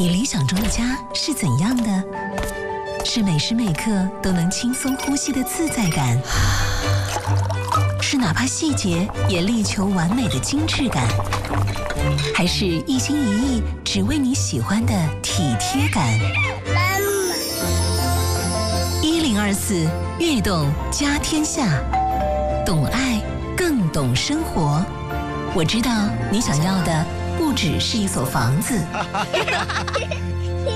你理想中的家是怎样的？是每时每刻都能轻松呼吸的自在感，是哪怕细节也力求完美的精致感，还是一心一意只为你喜欢的体贴感？1024悦动家天下，懂爱更懂生活。我知道你想要的不只是一所房子。